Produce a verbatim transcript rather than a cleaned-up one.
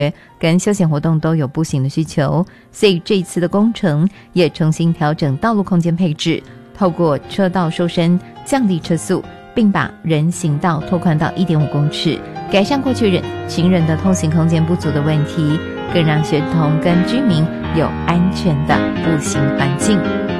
跟休闲活动都有步行的需求，所以这一次的工程也重新调整道路空间配置，透过车道瘦身降低车速，并把人行道拓宽到 一点五公尺，改善过去人行人的通行空间不足的问题，更让学童跟居民有安全的步行环境。